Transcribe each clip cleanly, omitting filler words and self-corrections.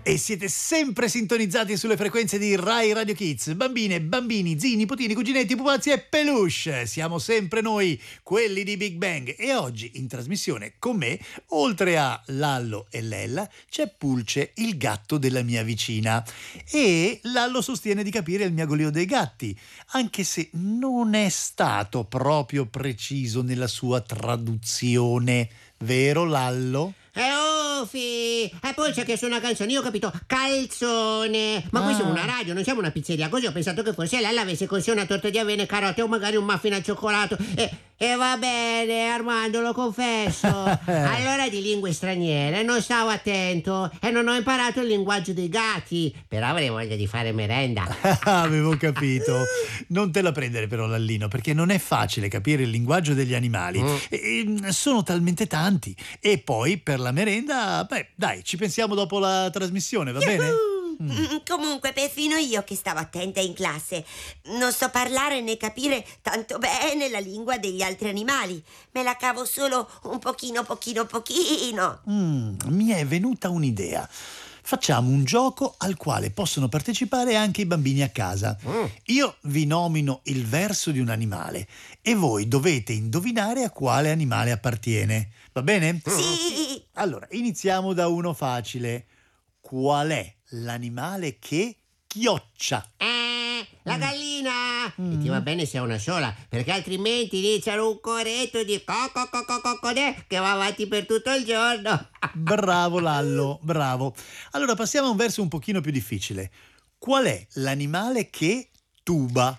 E siete sempre sintonizzati sulle frequenze di Rai Radio Kids. Bambine, bambini, zii, nipotini, cuginetti, pupazzi e peluche. Siamo sempre noi, quelli di Big Bang. E oggi in trasmissione con me, oltre a Lallo e Lella, c'è Pulce, il gatto della mia vicina. E Lallo sostiene di capire il miagolio dei gatti, anche se non è stato proprio preciso nella sua traduzione. Vero, Lallo? Ufi! Pulce che su una canzone, io ho capito calzone. Ma qui siamo una radio, non siamo una pizzeria. Così ho pensato che forse lei avesse con sé una torta di avena e carote o magari un muffin al cioccolato. E va bene, Armando, lo confesso. Allora di lingue straniere non stavo attento e non ho imparato il linguaggio dei gatti. Però avrei voglia di fare merenda. Avevo capito. Non te la prendere però, Lallino, perché non è facile capire il linguaggio degli animali. Sono talmente tanti. E poi per la merenda, dai, ci pensiamo dopo la trasmissione, va bene? Comunque, perfino io che stavo attenta in classe non so parlare né capire tanto bene la lingua degli altri animali. Me la cavo solo un pochino. Mi è venuta un'idea. Facciamo un gioco al quale possono partecipare anche i bambini a casa. Io vi nomino il verso di un animale e voi dovete indovinare a quale animale appartiene. Va bene? Sì. Allora, iniziamo da uno facile. Qual è l'animale che chioccia? La gallina! E ti va bene se è una sola, perché altrimenti iniziano un coretto di cocodè che va avanti per tutto il giorno. Bravo Lallo, bravo. Allora passiamo a un verso un pochino più difficile. Qual è l'animale che tuba?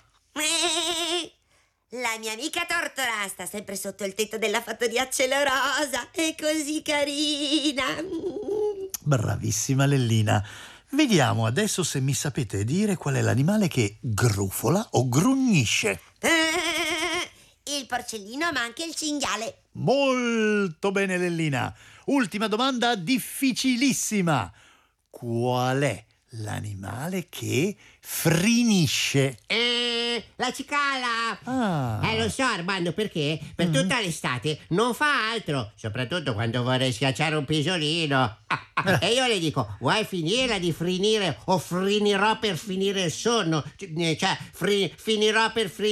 La mia amica tortola sta sempre sotto il tetto della fattoria a cielo rosa. È così carina. Bravissima Lellina. Vediamo adesso se mi sapete dire qual è l'animale che grufola o grugnisce. Il porcellino, ma anche il cinghiale. Molto bene Lellina. Ultima domanda difficilissima. Qual è l'animale che frinisce? La cicala! Lo so, Armando, perché per tutta l'estate non fa altro, soprattutto quando vorrei schiacciare un pisolino. E io le dico, vuoi finirla di frinire o frinirò per finire il sonno? Cioè, finirò per finire